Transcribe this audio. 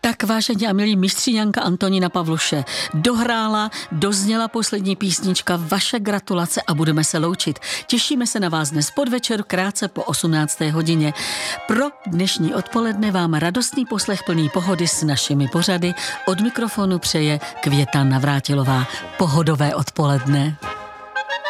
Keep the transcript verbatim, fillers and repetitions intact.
Tak vážení a milí, mistři Janka Antonína Pavluše dohrála, dozněla poslední písnička, vaše gratulace a budeme se loučit. Těšíme se na vás dnes podvečer, krátce po osmnácté hodině. Pro dnešní odpoledne vám radostný poslech plný pohody s našimi pořady. Od mikrofonu přeje Květa Navrátilová. Pohodové odpoledne.